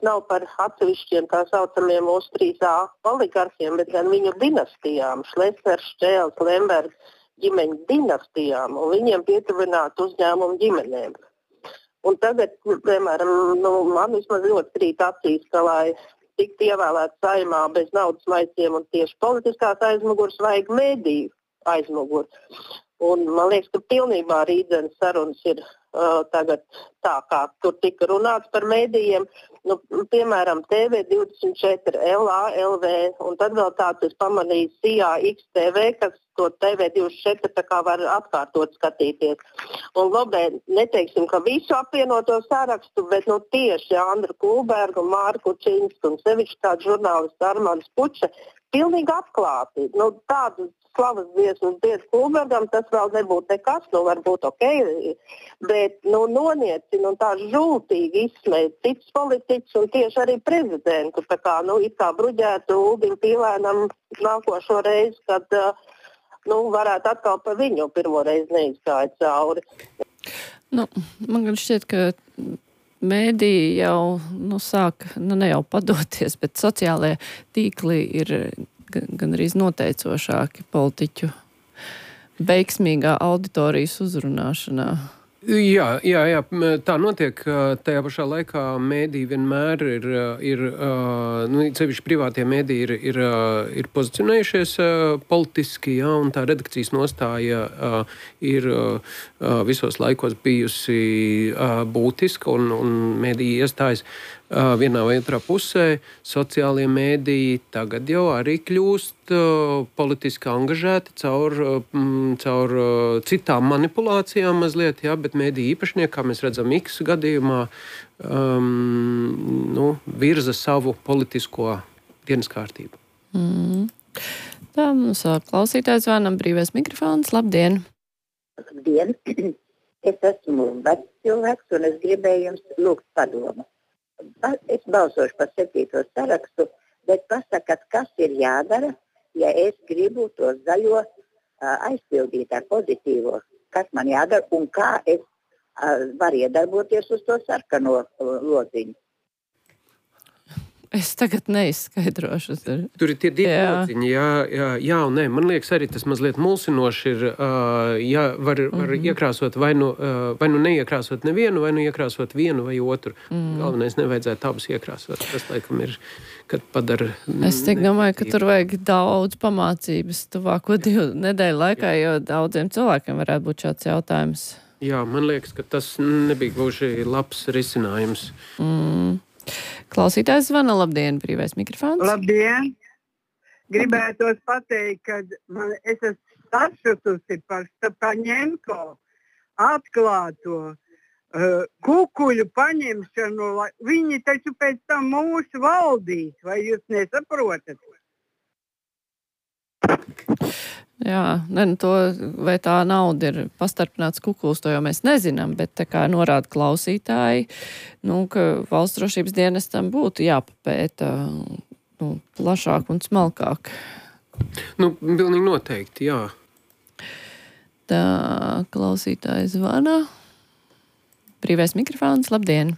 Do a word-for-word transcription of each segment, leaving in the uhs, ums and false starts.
nav par atsevišķiem tā saucamiem mūsu trīs A oligarkiem, bet gan viņu dinastijām, Šlesers, Šķēls, Lembergs ģimeņu dinastijām un viņiem pietuvinātu uzņēmumu ģimenēm. Un tagad, piemēram, nu, man vismaz ļoti krīt acīs, ka, lai tiktu ievēlēt saimā bez naudas maisiem un tieši politiskās aizmugures vajag mediju aizmuguri. Un man liekas, ka pilnībā Rīdzenes sarunas ir uh, tagad tā, kā tur tika runāts par medijiem. Nu, piemēram, T V divdesmit četri, L A L V, un tad vēl tāds es pamanīju C A X T V, kas to T V divdesmit četri tā kā var atkārtot skatīties. Un lobē, neteiksim, ka visu apvienoto sarakstu, bet nu tieši Andru Kulbergu, Mārku Činsku un sevišķi kādu žurnālistu Armandu Puča pilnīgi atklāti. Nu, tādu slavas dziesmas dzied Kulbergam, tas vēl nebūtu nekas, nu varbūt ok, bet nu noniecina un tā žultīgi izsmēja cits politiķis un tieši arī prezidentu, tā kā, nu, it kā bruģētu Uldim Pīlēnam nākošo reizi, kad, nu, varētu atkal pa viņu pirmo reizi neizgāja cauri. Nu, man gan šķiet, ka mēdī jau, nu, sāk, nu, ne jau padoties, bet sociālajie tīkli ir gan arī noteicošāki politiķu veiksmīgā auditorijas uzrunāšanā. Jā, jā, jā, tā notiek. Tajā pašā laikā mēdī vienmēr ir, ir nu, sevišķi privātie mēdī ir, ir, ir pozicionējušies politiski, jā, un tā redakcijas nostāja ir visos laikos bijusi būtiska, un, un mēdī iestājas vienā vai otrā pusē. Sociālie mēdīji tagad jau arī kļūst uh, politiski angažēti caur, um, caur uh, citām manipulācijām mazliet, jā, bet mēdīji īpašnieki, kā mēs redzam X gadījumā, um, nu, virza savu politisko dienas kārtību. Mm. Tā mums klausītājs zvanam brīvais mikrofons. Labdien! Labdien! Es esmu vecs cilvēks un es gribēju jums lūgt padomu. Es balsošu par septīto sarakstu, bet pasakat, kas ir jādara, ja es gribu to zaļo uh, aizpildīt ar pozitīvo. Kas man jādara un kā es uh, varu iedarboties uz to sarkano uh, lodziņu. Es tagad neizskaidrošu. Tur, tur ir tie divi lodziņi, jā, jā, jā un nē. Man liekas, arī tas mazliet mulsinoši ir, uh, jā, var, var mm-hmm. iekrāsot vai nu, uh, vai nu neiekrāsot nevienu, vai nu iekrāsot vienu vai otru. Mm. Galvenais nevajadzētu abus iekrāsot. Tas, laikam, ir, kad padara... Es tik domāju, ka tur vajag daudz pamācības tuvāko divu nedēļu laikā, jo daudziem cilvēkiem varētu būt šāds jautājums. Jā, man liekas, ka tas nebija gluži labs risinājums. Mm. Klausītājs zvana, labdien, brīvais mikrofons. Labdien! Gribētos pateikt, ka man, es esmu sašutusi par Stepaņenko atklāto uh, kukuļu paņemšanu. Viņi taču pēc tam mūsu valdīs, vai jūs nesaprotat? Jā, ne, to, vai tā nauda ir pastarpināts kukuls, to jau mēs nezinām, bet tā kā norāda klausītāji, nu, ka valsts drošības dienestam būtu jāpapēta nu, plašāk un smalkāk. Nu, pilnīgi noteikti, jā. Tā klausītāji zvana. Brīvais mikrofons, labdien.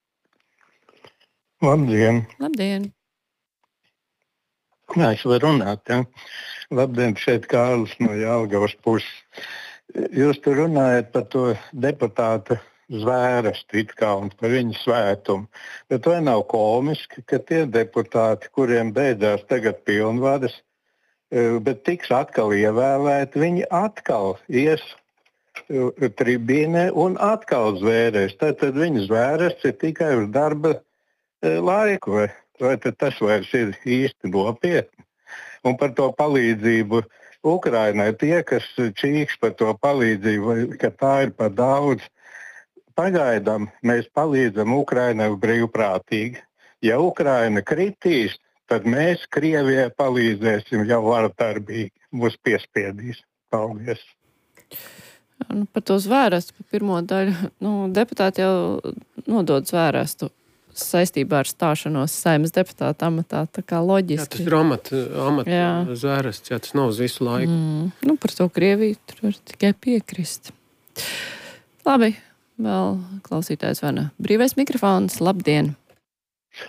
Labdien. Labdien. Jā, es varu runāt, jā. Labdien, šeit Kārlis no Jelgavas puses. Jūs tur runājat par to deputāta zvērestu it kā un par viņu svētumu. Bet vai nav komiski, ka tie deputāti, kuriem beidzās tagad pilnvaras, bet tiks atkal ievēlēti, viņi atkal ies tribīnē un atkal zvērēs. Tātad viņa zvērests ir tikai uz darba laiku, vai, vai tas vairs ir īsti nopietni? Un par to palīdzību Ukrainai, tie, kas čīks par to palīdzību, ka tā ir par daudz, pagaidām mēs palīdzam Ukrainai brīvprātīgi. Ja Ukraina kritīs, tad mēs Krievijai palīdzēsim jau vardarbīgi. Mūs piespiedīs. Paldies. Nu, par to zvērestu, par pirmo daļu, nu, deputāti jau nodod zvērestu saistībā ar stāšanos Saeimas deputāta amatā, tā kā loģiski. Jā, tas ir amata, amata zvērests, jā, tas nav uz visu laiku. Mm, nu, par to Krieviju tur var tikai piekrist. Labi, vēl klausītājs vana. Brīvais mikrofons, labdien!